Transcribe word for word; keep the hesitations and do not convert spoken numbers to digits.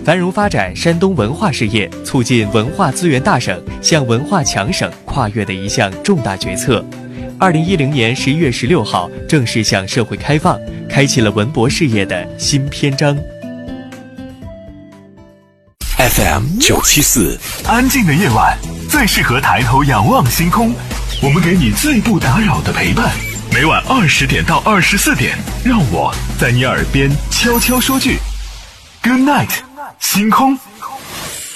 繁荣发展山东文化事业，促进文化资源大省向文化强省跨越的一项重大决策。二零一零年十一月十六号正式向社会开放，开启了文博事业的新篇章。 F M 九七四， 安静的夜晚最适合抬头仰望星空，我们给你最不打扰的陪伴。每晚二十点到二十四点，让我在你耳边悄悄说句 Good night， 星空。